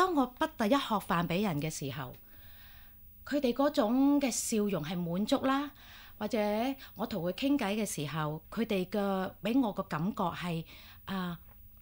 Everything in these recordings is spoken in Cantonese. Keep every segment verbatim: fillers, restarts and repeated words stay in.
當我畢第一盒飯俾人嘅時候，佢哋嗰種嘅笑容係滿足啦，或者我同佢傾偈嘅時候，佢哋嘅俾我個感覺係啊，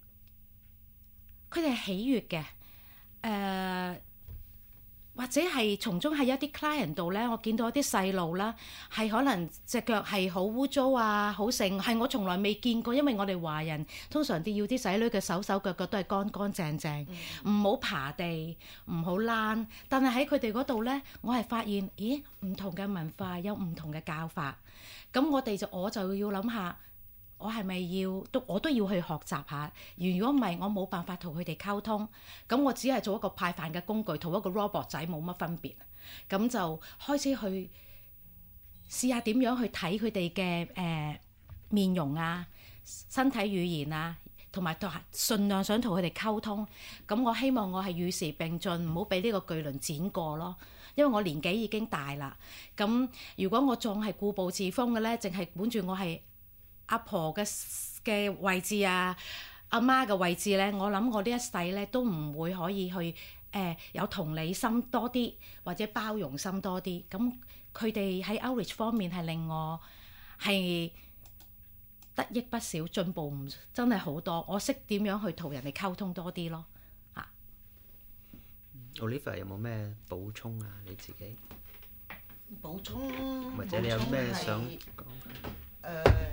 佢哋係喜悅嘅，誒、呃。或者係從中喺一啲 client 度咧，我見到一啲細路啦，係可能隻腳係好污糟啊，好剩，係我從來未見過，因為我哋華人通常都要啲仔女嘅手手腳腳都係乾乾淨淨，唔好、嗯、爬地，唔好躝。但係喺佢哋嗰度咧，我係發現，咦，唔同嘅文化有唔同嘅教法，咁我哋就我就要諗下。我係咪要都我都要去學習下？如果唔係，我冇辦法同佢哋溝通，咁我只係做一個派飯嘅工具，同一個 robot 仔冇乜分別。咁就開始去試下點樣去睇佢哋嘅誒面容啊、身體語言啊，同埋盡量想同佢哋溝通。咁我希望我係與時並進，唔好俾呢個巨輪剪過咯。因為我年紀已經大啦。咁如果我仲係固步自封嘅咧，淨係管住我係阿婆嘅嘅位置啊，阿媽嘅位置咧，我諗我呢一世咧都唔會可以去誒、呃、有同理心多啲，或者包容心多啲。咁佢哋喺 outreach 方面係令我係得益不少，進步唔真係好多。我識點樣去同人哋溝通多啲咯。嚇、 嗯、Olivia 有冇咩補充啊？你自己補充， 或者你有咩想講？ 誒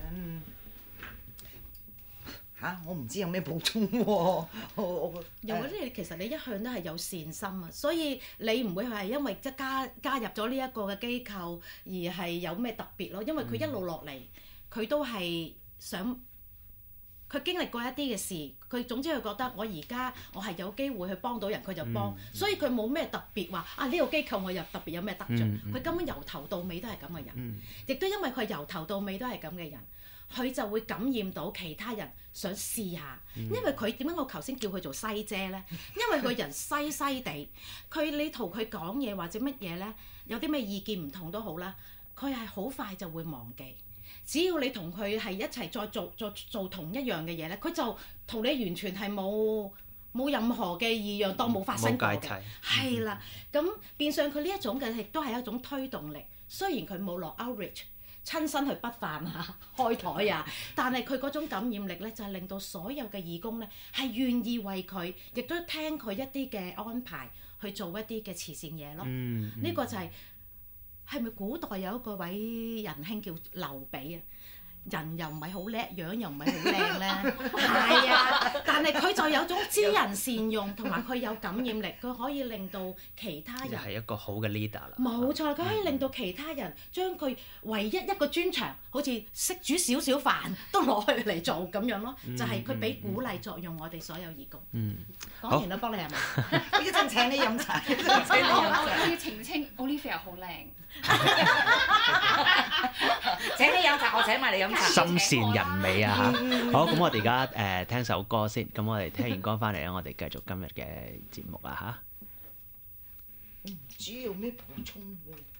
嚇、啊！我唔知有咩補充喎、啊。 又或者你其實你一向都係有善心啊，所以你唔會係因為即加加入咗呢一個嘅機構而係有咩特別咯。因為佢一路落嚟，佢、嗯、都係想佢經歷過一啲嘅事，佢總之佢覺得我而家我係有機會去幫到人，佢就幫，嗯、所以佢冇咩特別話啊呢、呢個機構我又特別有咩得著，佢、嗯嗯、根本由頭到尾都係咁嘅人，亦、嗯、都因為佢由頭到尾都係咁嘅人。佢就會感染到其他人想試下，因為佢點解我頭先叫佢做西姐呢？因為佢人西西地，佢你同佢講嘢或者乜嘢呢，有啲咩意見唔同都好啦，佢係好快就會忘記。只要你同佢係一齊再做做做同一樣嘅嘢呢，佢就同你完全係冇冇任何嘅異樣，當冇發生過嘅。係啦，咁變相佢呢一種嘅亦都係一種推動力。雖然佢冇落 outreach。親身去畢飯啊、開台啊，但係佢嗰種感染力咧，就係、是、令到所有嘅義工咧係願意為佢，亦都聽佢一啲嘅安排去做一啲嘅慈善嘢咯。呢、嗯嗯、個就係係咪古代有一個位仁兄叫劉備啊？人又唔係好叻，樣又唔係好靚咧，係啊！但係佢就有種知人善用，同埋佢有感染力，佢可以令到其他人係一個好嘅 leader 啦。 冇錯，佢可以令到其他人將佢唯一一個專長，好似識煮少少飯都攞去嚟做咁樣咯，就係佢俾鼓勵作用我哋所有義工。嗯，講完啦，幫你係咪？ 一陣請你飲茶，請你飲茶。 我要澄清 ，Olivia 好靚。 請你飲茶，我請埋你飲茶。 心善人美啊！好，咁我哋而家誒聽首歌先，咁我哋聽完歌翻嚟咧，我哋繼續今日嘅節目啊嚇。 我唔知有咩補充喎。